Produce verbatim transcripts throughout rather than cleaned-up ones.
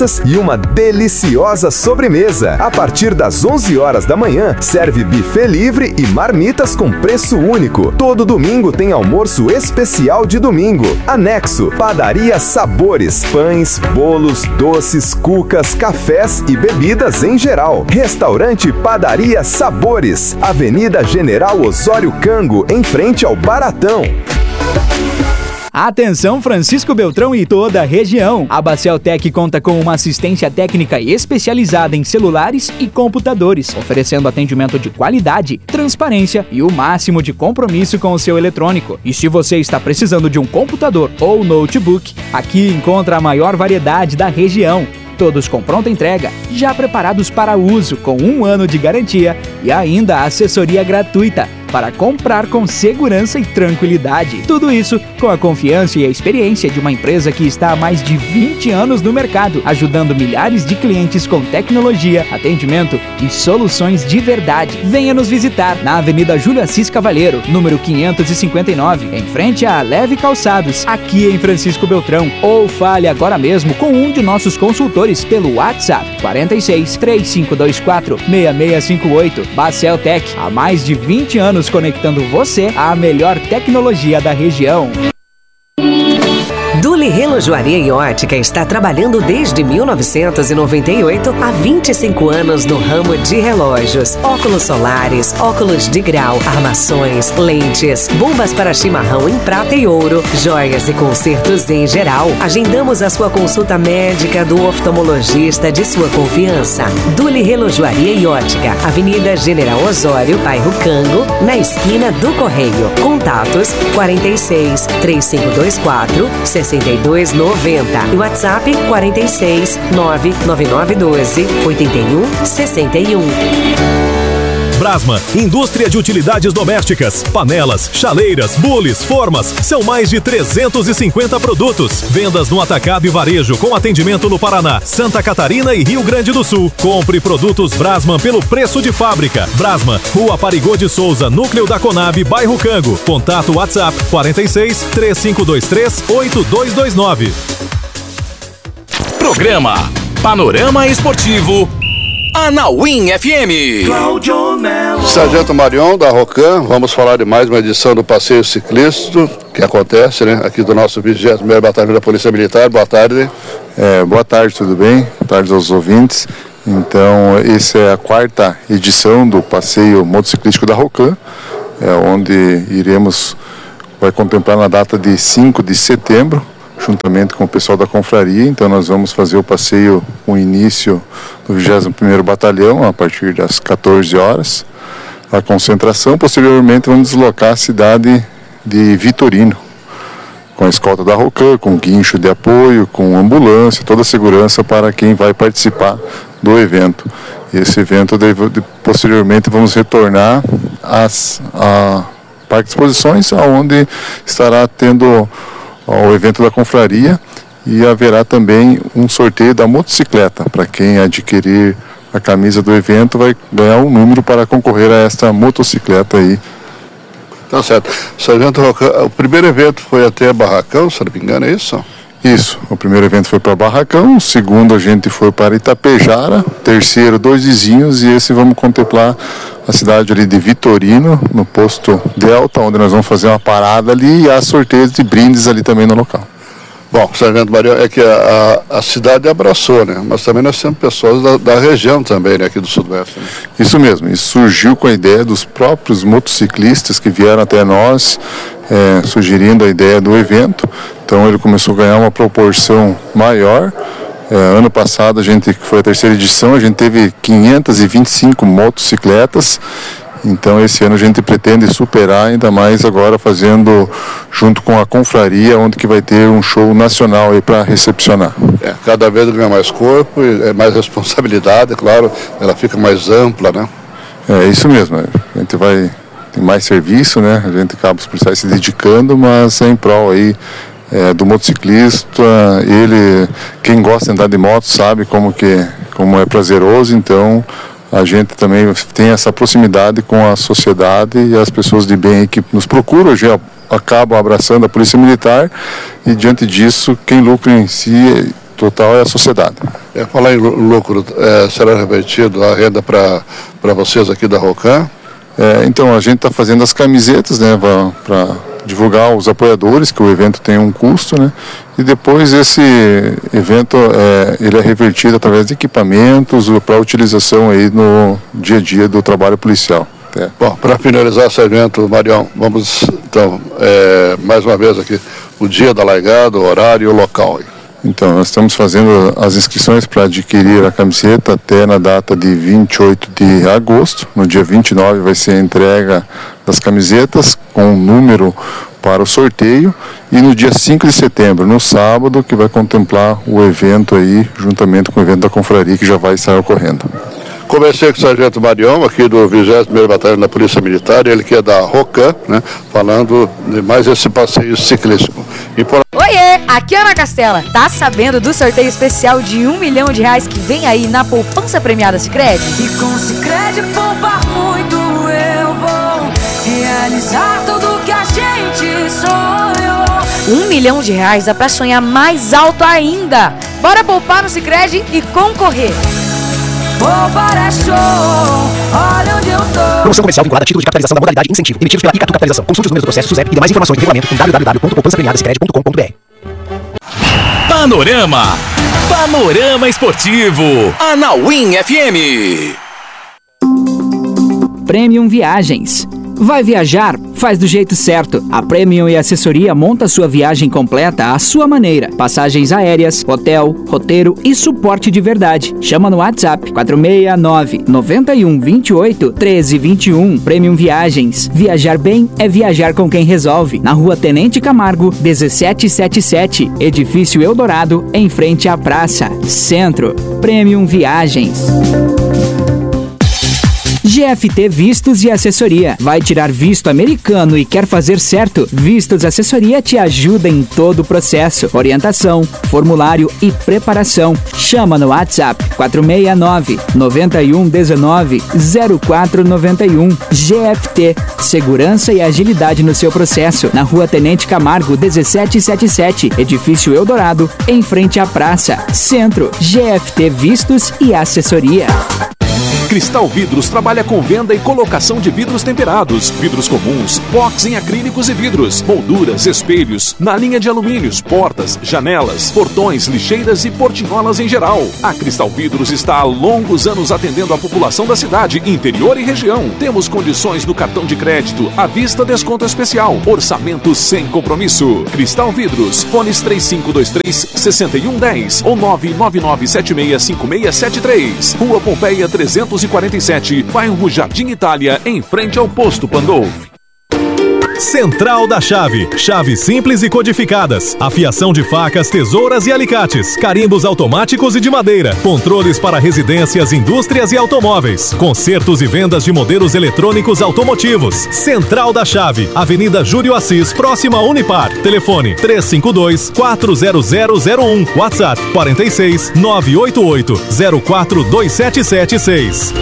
e uma deliciosa sobremesa. A partir das onze horas da manhã, serve buffet livre e marmitas com preço único. Todo domingo tem almoço especial de domingo. Anexo, Padaria Sabores, pães, bolos, doces, cucas, cafés e bebidas em geral. Restaurante Padaria Sabores, Avenida General Osório Cango, em frente ao Baratão. Atenção Francisco Beltrão e toda a região. A Baceltec conta com uma assistência técnica especializada em celulares e computadores, oferecendo atendimento de qualidade, transparência e o máximo de compromisso com o seu eletrônico. E se você está precisando de um computador ou notebook, aqui encontra a maior variedade da região. Todos com pronta entrega, já preparados para uso, com um ano de garantia e ainda assessoria gratuita para comprar com segurança e tranquilidade. Tudo isso com a confiança e a experiência de uma empresa que está há mais de vinte anos no mercado, ajudando milhares de clientes com tecnologia, atendimento e soluções de verdade. Venha nos visitar na Avenida Júlio Assis Cavalheiro, número quinhentos e cinquenta e nove, em frente à Leve Calçados, aqui em Francisco Beltrão. Ou fale agora mesmo com um de nossos consultores pelo WhatsApp quarenta e seis, três cinco dois quatro, seis seis cinco oito. Baceltec, há mais de vinte anos conectando você à melhor tecnologia da região. Duli Relojoaria e Ótica está trabalhando desde mil novecentos e noventa e oito há vinte e cinco anos no ramo de relógios, óculos solares, óculos de grau, armações, lentes, bombas para chimarrão em prata e ouro, joias e consertos em geral. Agendamos a sua consulta médica do oftalmologista de sua confiança. Duli Relojoaria e Ótica, Avenida General Osório, bairro Cango, na esquina do Correio. Contatos quarenta e seis, três cinco dois quatro, sessenta e dois noventa e WhatsApp quarenta e seis, nove nove nove um dois, oitenta e um sessenta e um. Brasma, indústria de utilidades domésticas, panelas, chaleiras, bules, formas, são mais de trezentos e cinquenta produtos. Vendas no atacado e varejo com atendimento no Paraná, Santa Catarina e Rio Grande do Sul. Compre produtos Brasman pelo preço de fábrica. Brasman, Rua Aparigô de Souza, Núcleo da Conab, bairro Cango. Contato WhatsApp quarenta e seis, três cinco dois três, oito dois dois nove. Programa Panorama Esportivo Anauim F M. Sargento Marion, da Rocan, vamos falar de mais uma edição do Passeio Ciclista, que acontece, né, aqui do nosso vigésimo primeiro Batalhão da Polícia Militar. Boa tarde. É, boa tarde, tudo bem? Boa tarde aos ouvintes. Então, essa é a quarta edição do Passeio Motociclístico da Rocan, é, onde iremos, vai contemplar na data de cinco de setembro, juntamente com o pessoal da confraria. Então nós vamos fazer o passeio com o início do vigésimo primeiro Batalhão a partir das quatorze horas, a concentração. Posteriormente vamos deslocar a cidade de Vitorino, com a escolta da Rocan, com guincho de apoio, com ambulância, toda a segurança para quem vai participar do evento. Esse evento, deve, posteriormente, vamos retornar às, a Parque de Exposições, onde estará tendo o evento da confraria e haverá também um sorteio da motocicleta. Para quem adquirir a camisa do evento vai ganhar um número para concorrer a esta motocicleta aí. Tá certo. Sargento Rocan, o primeiro evento foi até Barracão, se não me engano, é isso? Isso, o primeiro evento foi para Barracão, o segundo a gente foi para Itapejara, o terceiro dois vizinhos, e esse vamos contemplar a cidade ali de Vitorino, no posto Delta, onde nós vamos fazer uma parada ali, e há sorteios de brindes ali também no local. Bom, Sargento Marion, é que a, a cidade abraçou, né? Mas também nós temos pessoas da, da região também, né? Aqui do Sudoeste. Né? Isso mesmo, isso surgiu com a ideia dos próprios motociclistas que vieram até nós, é, sugerindo a ideia do evento. Então ele começou a ganhar uma proporção maior. É, ano passado, a gente, que foi a terceira edição, a gente teve quinhentas e vinte e cinco motocicletas. Então esse ano a gente pretende superar ainda mais agora, fazendo junto com a confraria, onde que vai ter um show nacional aí para recepcionar. É, cada vez ganha mais corpo, é mais responsabilidade, claro, ela fica mais ampla, né? É isso mesmo, a gente vai ter mais serviço, né? A gente acaba os policiais se dedicando, mas é em prol aí é, do motociclista. Ele, quem gosta de andar de moto sabe como que como é prazeroso, então a gente também tem essa proximidade com a sociedade e as pessoas de bem que nos procuram, já acabam abraçando a Polícia Militar, e diante disso, quem lucra em si, total é a sociedade. É, falar em lucro, é, será revertido a renda para vocês aqui da Rocan? É, então, a gente está fazendo as camisetas, né, para divulgar os apoiadores, que o evento tem um custo, né, e depois esse evento é, ele é revertido através de equipamentos para utilização aí no dia a dia do trabalho policial. É. Bom, para finalizar, Sargento Marião, vamos então, é, mais uma vez aqui, o dia da largada, o horário e o local. Então, nós estamos fazendo as inscrições para adquirir a camiseta até na data de vinte e oito de agosto. No dia vinte e nove vai ser a entrega das camisetas com um número para o sorteio. E no dia cinco de setembro, no sábado, que vai contemplar o evento aí, juntamente com o evento da confraria que já vai estar ocorrendo. Conversei com o Sargento Marião, aqui do vigésimo primeiro Batalhão da Polícia Militar, ele que é da Rocan, né, falando de mais esse passeio ciclístico. E por... Oiê, aqui é Ana Castela. Tá sabendo do sorteio especial de um milhão de reais que vem aí na poupança premiada Sicredi? E com Sicredi poupar muito eu vou realizar tudo que a gente sonhou. Um milhão de reais dá pra sonhar mais alto ainda. Bora poupar no Sicredi e concorrer. Poupar é show, olha onde eu tô. Promoção comercial vinculada a título de capitalização da modalidade incentivo, emitidos pela Icatu Capitalização. Consulte os números do processo, SUSEP e demais informações do regulamento em w w w ponto poupança premiada sicredi ponto com ponto b r. Panorama. Panorama Esportivo. Anauim F M. Premium Viagens. Vai viajar? Faz do jeito certo. A Premium e Assessoria monta sua viagem completa à sua maneira. Passagens aéreas, hotel, roteiro e suporte de verdade. Chama no WhatsApp quatro seis nove, nove um dois oito, um três dois um. Premium Viagens. Viajar bem é viajar com quem resolve. Na Rua Tenente Camargo, dezessete setenta e sete. Edifício Eldorado, em frente à praça. Centro. Premium Viagens. G F T Vistos e Assessoria. Vai tirar visto americano e quer fazer certo? Vistos Assessoria te ajuda em todo o processo. Orientação, formulário e preparação. Chama no WhatsApp quatro seis nove, nove um um nove, zero quatro nove um. G F T. Segurança e agilidade no seu processo. Na Rua Tenente Camargo, dezessete setenta e sete. Edifício Eldorado, em frente à praça. Centro. G F T Vistos e Assessoria. Cristal Vidros trabalha com venda e colocação de vidros temperados, vidros comuns, box em acrílicos e vidros, molduras, espelhos, na linha de alumínios, portas, janelas, portões, lixeiras e portinholas em geral. A Cristal Vidros está há longos anos atendendo a população da cidade, interior e região. Temos condições no cartão de crédito, à vista desconto especial, orçamento sem compromisso. Cristal Vidros, fones três cinco dois três, seis um um zero ou nove nove nove sete seis cinco seis sete três. Rua Pompeia trezentos e quarenta e sete, bairro Jardim Itália, em frente ao Posto Pandolfo. Central da Chave. Chaves simples e codificadas. Afiação de facas, tesouras e alicates. Carimbos automáticos e de madeira. Controles para residências, indústrias e automóveis. Consertos e vendas de modelos eletrônicos automotivos. Central da Chave. Avenida Júlio Assis, próxima a Unipar. Telefone três cinco dois, quatro zero zero zero um. WhatsApp quarenta e seis, nove oito oito, zero quatro dois sete sete seis.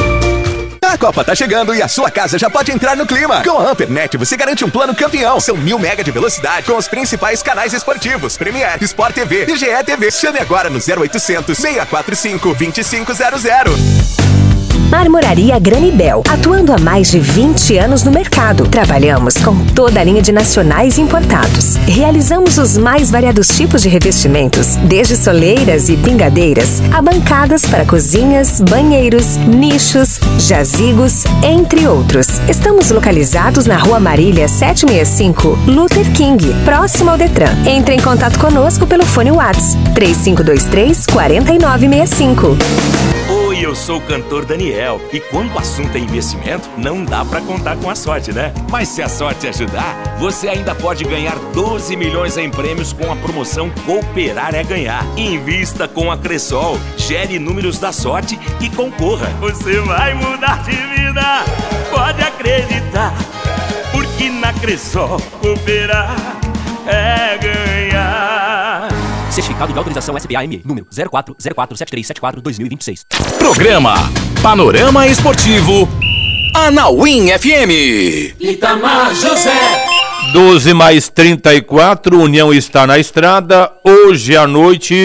A Copa tá chegando e a sua casa já pode entrar no clima. Com a Ampernet você garante um plano campeão. São mil mega de velocidade com os principais canais esportivos. Premier, Sport T V e G E T V. Chame agora no zero oitocentos, seis quatro cinco, dois cinco zero zero. Marmoraria Granibel, atuando há mais de vinte anos no mercado. Trabalhamos com toda a linha de nacionais importados. Realizamos os mais variados tipos de revestimentos, desde soleiras e pingadeiras, a bancadas para cozinhas, banheiros, nichos, jazigos, entre outros. Estamos localizados na Rua Marília setecentos e sessenta e cinco, Luther King, próximo ao Detran. Entre em contato conosco pelo fone WhatsApp três cinco dois três, quatro nove seis cinco. Oi, eu sou o cantor Daniel e quando o assunto é investimento, não dá pra contar com a sorte, né? Mas se a sorte ajudar, você ainda pode ganhar doze milhões em prêmios com a promoção Cooperar é Ganhar. Invista com a Cressol, gere números da sorte e concorra. Você vai mudar de vida, pode acreditar, porque na Cressol cooperar é ganhar. Certificado de autorização S P A M, número zero quatro zero quatro sete três sete quatro dois mil e vinte e seis. Programa Panorama Esportivo Anauim F M. Itamar José. doze mais trinta e quatro, União está na estrada. Hoje à noite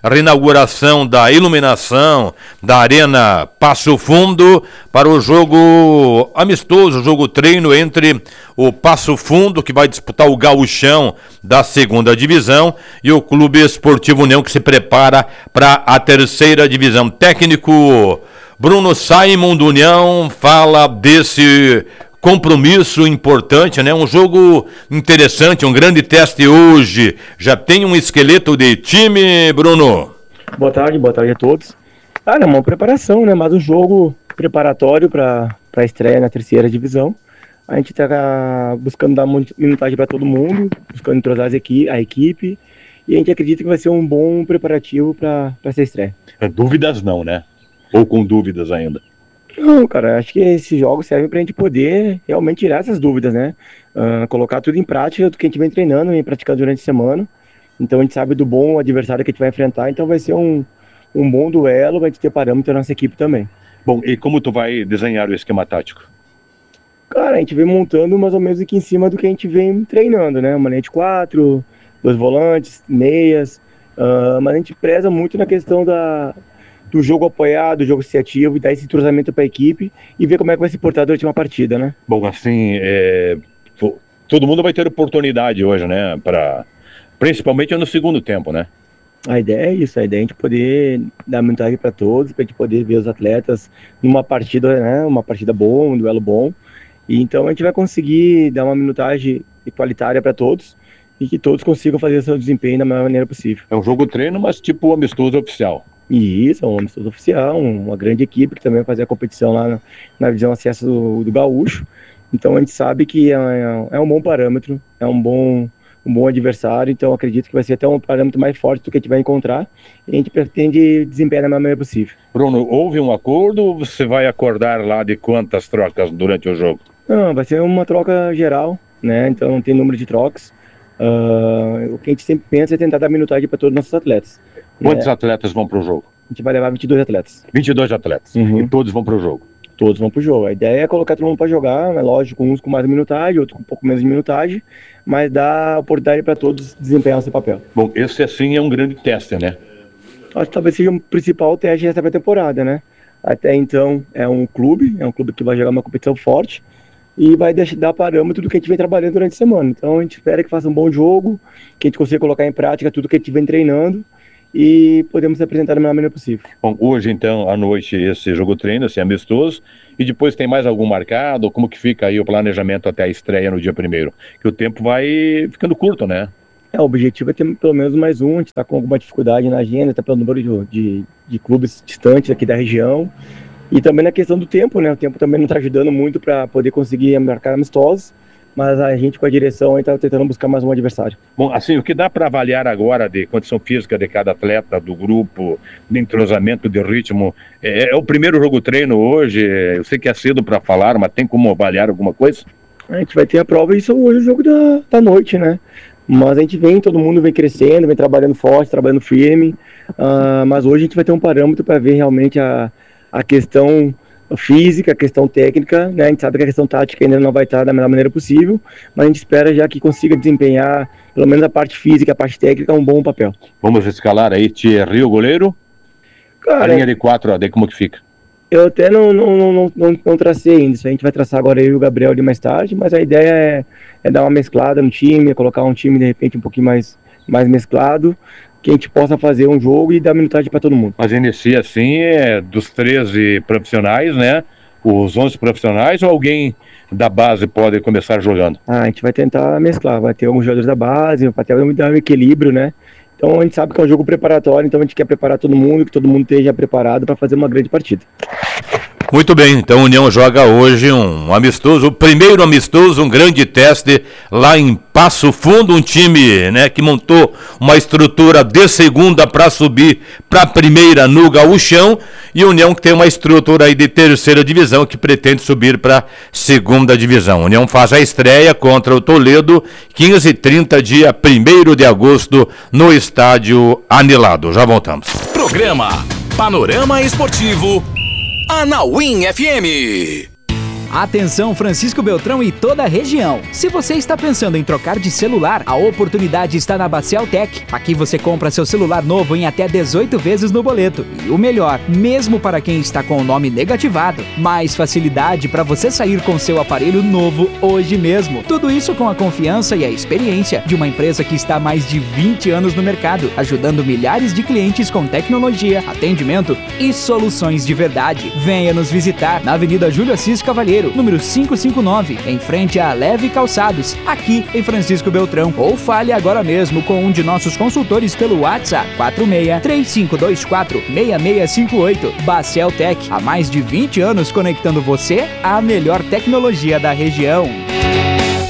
a reinauguração da iluminação da Arena Passo Fundo para o jogo amistoso, o jogo treino entre o Passo Fundo, que vai disputar o gauchão da segunda divisão, e o Clube Esportivo União, que se prepara para a terceira divisão. Técnico Bruno Simon do União fala desse compromisso importante, né? Um jogo interessante, um grande teste hoje. Já tem um esqueleto de time, Bruno? Boa tarde, boa tarde a todos. Ah, é uma preparação, né? Mas um jogo preparatório para a estreia na terceira divisão. A gente está buscando dar minutagem para todo mundo, buscando entrosar as equi a equipe, e a gente acredita que vai ser um bom preparativo para essa estreia. Dúvidas não, né? Ou com dúvidas ainda? Não, cara, acho que esses jogos servem pra gente poder realmente tirar essas dúvidas, né? Uh, colocar tudo em prática do que a gente vem treinando, vem praticando durante a semana. Então a gente sabe do bom adversário que a gente vai enfrentar, então vai ser um, um bom duelo, vai ter parâmetro na nossa equipe também. Bom, e como tu vai desenhar o esquema tático? Cara, a gente vem montando mais ou menos aqui em cima do que a gente vem treinando, né? Uma linha de quatro, dois volantes, meias, uh, mas a gente preza muito na questão da... do jogo apoiado, do jogo associativo, e dar esse entrosamento para a equipe e ver como é que vai se portar durante uma partida, né? Bom, assim, é... todo mundo vai ter oportunidade hoje, né? Pra... Principalmente no segundo tempo, né? A ideia é isso, a ideia é a gente poder dar minutagem para todos, para a gente poder ver os atletas numa partida, né? Uma partida boa, um duelo bom. E então a gente vai conseguir dar uma minutagem igualitária para todos e que todos consigam fazer o seu desempenho da melhor maneira possível. É um jogo treino, mas tipo amistoso oficial. E isso, é um amistoso oficial, uma grande equipe que também vai fazer a competição lá na, na divisão acesso do, do Gaúcho. Então a gente sabe que é, é um bom parâmetro, é um bom, um bom adversário, então acredito que vai ser até um parâmetro mais forte do que a gente vai encontrar, e a gente pretende desempenhar da melhor maneira possível. Bruno, houve um acordo ou você vai acordar lá de quantas trocas durante o jogo? Não, vai ser uma troca geral, né? Então não tem número de trocas. Uh, o que a gente sempre pensa é tentar dar minutagem para todos os nossos atletas. Quantos né? atletas vão para o jogo? A gente vai levar vinte e dois atletas. vinte e dois atletas. Uhum. E todos vão para o jogo? Todos vão para o jogo. A ideia é colocar todo mundo para jogar, é lógico, uns com mais minutagem, outros com um pouco menos de minutagem, mas dá oportunidade para todos desempenhar o seu papel. Bom, esse assim é um grande teste, né? Acho que talvez seja o principal teste dessa pré-temporada, né? Até então é um clube, é um clube que vai jogar uma competição forte e vai deixar, dar parâmetro do que a gente vem trabalhando durante a semana. Então a gente espera que faça um bom jogo, que a gente consiga colocar em prática tudo que a gente vem treinando e podemos se apresentar da melhor maneira possível. Bom, hoje então, à noite, esse jogo treino, esse amistoso, e depois tem mais algum marcado? Como que fica aí o planejamento até a estreia no dia primeiro? Que o tempo vai ficando curto, né? É, o objetivo é ter pelo menos mais um, a gente está com alguma dificuldade na agenda, até pelo número de, de, de clubes distantes aqui da região, e também na questão do tempo, né? O tempo também não está ajudando muito para poder conseguir marcar amistosos, mas a gente com a direção está tentando buscar mais um adversário. Bom, assim, o que dá para avaliar agora de condição física de cada atleta, do grupo, de entrosamento, de ritmo, é, é o primeiro jogo treino hoje, eu sei que é cedo para falar, mas tem como avaliar alguma coisa? A gente vai ter a prova, isso hoje é o jogo da, da noite, né? Mas a gente vem, todo mundo vem crescendo, vem trabalhando forte, trabalhando firme, uh, mas hoje a gente vai ter um parâmetro para ver realmente a, a questão física, a questão técnica, né? A gente sabe que a questão tática ainda não vai estar da melhor maneira possível, mas a gente espera já que consiga desempenhar, pelo menos a parte física, a parte técnica, um bom papel. Vamos escalar aí, Thierry, o goleiro? Cara, a linha de quatro, daí como que fica? Eu até não, não, não, não, não tracei ainda, isso a gente vai traçar agora eu e o Gabriel ali mais tarde, mas a ideia é, é dar uma mesclada no time, é colocar um time de repente um pouquinho mais, mais mesclado, que a gente possa fazer um jogo e dar minutagem para todo mundo. Mas inicia assim, é dos treze profissionais, né? Os onze profissionais ou alguém da base pode começar jogando? Ah, a gente vai tentar mesclar, vai ter alguns jogadores da base, para ter um equilíbrio, né? Então a gente sabe que é um jogo preparatório, então a gente quer preparar todo mundo, que todo mundo esteja preparado para fazer uma grande partida. Muito bem, então a União joga hoje um amistoso, o primeiro amistoso, um grande teste lá em Passo Fundo, um time, né, que montou uma estrutura de segunda para subir para a primeira no Gaúchão, e a União que tem uma estrutura aí de terceira divisão que pretende subir para a segunda divisão. A União faz a estreia contra o Toledo, quinze e trinta, dia primeiro de agosto, no estádio Anilado. Já voltamos. Programa Panorama Esportivo Anauim F M. Atenção Francisco Beltrão e toda a região. Se você está pensando em trocar de celular, a oportunidade está na Bacial Tech. Aqui você compra seu celular novo em até dezoito vezes no boleto. E o melhor, mesmo para quem está com o nome negativado, mais facilidade para você sair com seu aparelho novo hoje mesmo. Tudo isso com a confiança e a experiência de uma empresa que está há mais de vinte anos no mercado, ajudando milhares de clientes com tecnologia, atendimento e soluções de verdade. Venha nos visitar na Avenida Júlio Assis Cavalheiro, número quinhentos e cinquenta e nove, em frente a Leve Calçados, aqui em Francisco Beltrão. Ou fale agora mesmo com um de nossos consultores pelo WhatsApp quatro seis três cinco dois quatro seis seis cinco oito. Baciel Tech, há mais de vinte anos conectando você à melhor tecnologia da região.